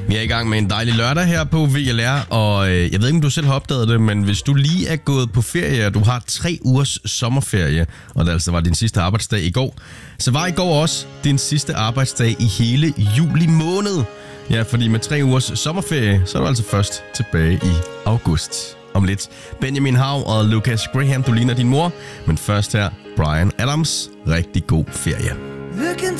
Vi er i gang med en dejlig lørdag her på VLR, og jeg ved ikke, om du selv har opdaget det, men hvis du lige er gået på ferie, og du har 3 ugers sommerferie, og det altså var din sidste arbejdsdag i går, så var i går også din sidste arbejdsdag i hele juli måned. Ja, fordi med 3 ugers sommerferie, så er du altså først tilbage i august. Om lidt Benjamin Hav og Lucas Graham, du ligner din mor, men først her Bryan Adams. Rigtig god ferie.